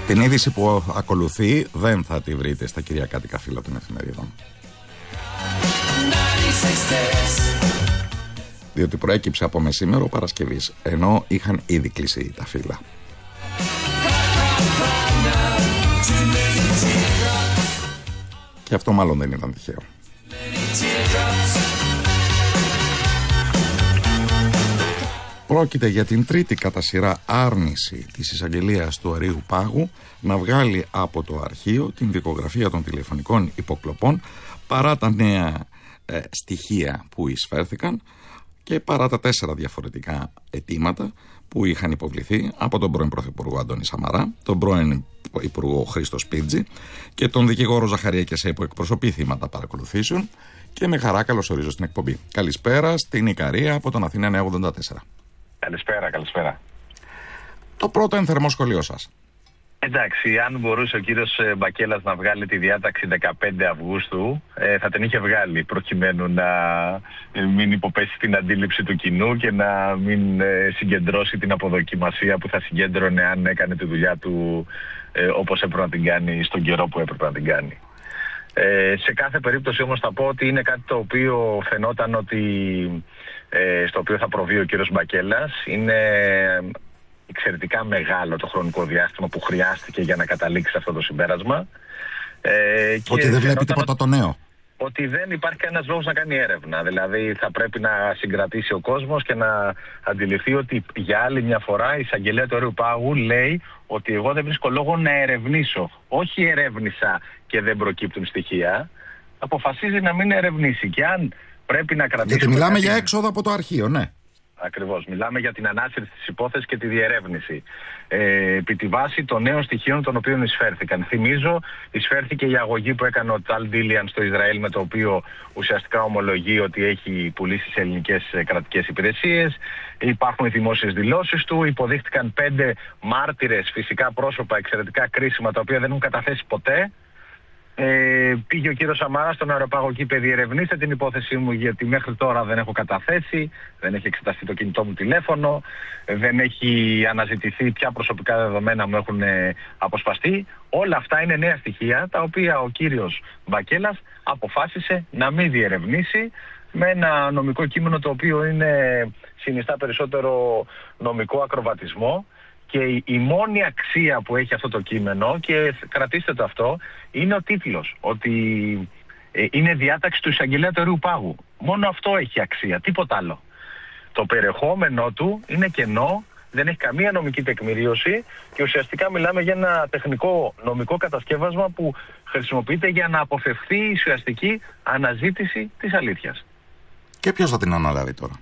Την είδηση που ακολουθεί δεν θα τη βρείτε στα κυριακάτικα φύλλα των εφημερίδων. Διότι προέκυψε από μεσήμερο Παρασκευής, ενώ είχαν ήδη κλείσει τα φύλλα. Και αυτό μάλλον δεν ήταν τυχαίο. Πρόκειται για την τρίτη κατά σειρά άρνηση της εισαγγελίας του Αρείου Πάγου να βγάλει από το αρχείο την δικογραφία των τηλεφωνικών υποκλοπών, παρά τα νέα στοιχεία που εισφέρθηκαν και παρά τα 4 διαφορετικά αιτήματα που είχαν υποβληθεί από τον πρώην Πρωθυπουργό Αντώνη Σαμαρά, τον πρώην Υπουργό Χρήστο Σπίρτζη και τον δικηγόρο Ζαχαρία Κεσέ που εκπροσωπεί θύματα παρακολουθήσεων. Και με χαρά καλωσορίζω στην εκπομπή. Καλησπέρα στην Ικαρία από τον Αθήνα 984. Καλησπέρα. Το πρώτο ενθερμό σχολείο σας. Εντάξει, αν μπορούσε ο κύριος Μπακέλας να βγάλει τη διάταξη 15 Αυγούστου, θα την είχε βγάλει, προκειμένου να μην υποπέσει στην αντίληψη του κοινού και να μην συγκεντρώσει την αποδοκιμασία που θα συγκέντρωνε αν έκανε τη δουλειά του όπως έπρεπε να την κάνει στον καιρό που έπρεπε να την κάνει. Σε κάθε περίπτωση όμως θα πω ότι είναι κάτι το οποίο φαινόταν ότι στο οποίο θα προβεί ο κύριος Μπακέλας. Είναι εξαιρετικά μεγάλο το χρονικό διάστημα που χρειάστηκε για να καταλήξει αυτό το συμπέρασμα. Ότι δεν βλέπει τίποτα το νέο. Ότι δεν υπάρχει κανένας λόγος να κάνει έρευνα. Δηλαδή θα πρέπει να συγκρατήσει ο κόσμος και να αντιληφθεί ότι για άλλη μια φορά η εισαγγελέα του Αρείου Πάγου λέει ότι εγώ δεν βρίσκω λόγο να ερευνήσω. Όχι ερεύνησα και δεν προκύπτουν στοιχεία. Αποφασίζει να μην ερευνήσει. Και αν πρέπει να κρατήσει. Γιατί μιλάμε για έξοδο από το αρχείο, ναι. Ακριβώς. Μιλάμε για την ανάσυρση της υπόθεσης και τη διερεύνηση. Επί τη βάση των νέων στοιχείων των οποίων εισφέρθηκαν. Θυμίζω, εισφέρθηκε η αγωγή που έκανε ο Ταλ Ντίλιαν στο Ισραήλ, με το οποίο ουσιαστικά ομολογεί ότι έχει πουλήσει σε ελληνικές κρατικές υπηρεσίες. Υπάρχουν οι δημόσιες δηλώσεις του. Υποδείχτηκαν 5 μάρτυρες, φυσικά πρόσωπα εξαιρετικά κρίσιμα, τα οποία δεν έχουν καταθέσει ποτέ. Πήγε ο κύριος Σαμαράς στον Αεροπάγο και είπε: διερευνήστε την υπόθεσή μου, γιατί μέχρι τώρα δεν έχω καταθέσει, δεν έχει εξεταστεί το κινητό μου τηλέφωνο, δεν έχει αναζητηθεί ποια προσωπικά δεδομένα μου έχουν αποσπαστεί. Όλα αυτά είναι νέα στοιχεία, τα οποία ο κύριος Μπακέλας αποφάσισε να μην διερευνήσει, με ένα νομικό κείμενο το οποίο συνιστά περισσότερο νομικό ακροβατισμό. Και η μόνη αξία που έχει αυτό το κείμενο, και κρατήστε το αυτό, είναι ο τίτλος. Ότι είναι διάταξη του εισαγγελέα του Αρείου Πάγου. Μόνο αυτό έχει αξία, τίποτα άλλο. Το περιεχόμενό του είναι κενό, δεν έχει καμία νομική τεκμηρίωση και ουσιαστικά μιλάμε για ένα τεχνικό νομικό κατασκεύασμα που χρησιμοποιείται για να αποφευθεί η ουσιαστική αναζήτηση της αλήθειας. Και ποιος θα την αναλάβει τώρα?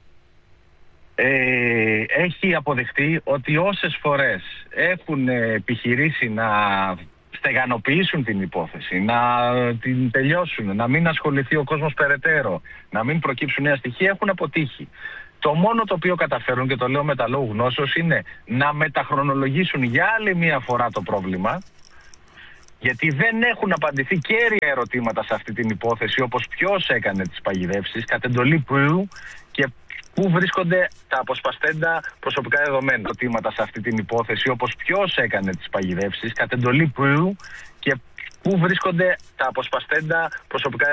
Έχει αποδειχτεί ότι όσες φορές έχουν επιχειρήσει να στεγανοποιήσουν την υπόθεση, να την τελειώσουν, να μην ασχοληθεί ο κόσμος περαιτέρω, να μην προκύψουν νέα στοιχεία, έχουν αποτύχει. Το μόνο το οποίο καταφέρουν, και το λέω με τα λόγου γνώσεως, είναι να μεταχρονολογήσουν για άλλη μία φορά το πρόβλημα, γιατί δεν έχουν απαντηθεί κέρια ερωτήματα σε αυτή την υπόθεση, όπως ποιος έκανε τις παγιδεύσεις, κατ' εντολή ποιου και πού βρίσκονται τα αποσπαστέντα προσωπικά δεδομένα. Ερωτήματα σε αυτή την υπόθεση, όπως ποιος έκανε τις παγιδεύσεις, κατ' εντολή ποιου και πού βρίσκονται τα αποσπαστέντα προσωπικά